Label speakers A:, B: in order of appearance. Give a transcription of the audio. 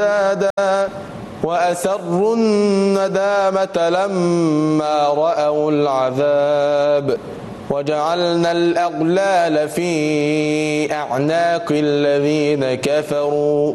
A: وأسروا الندامة لما رأوا العذاب وجعلنا الأغلال في أعناق الذين كفروا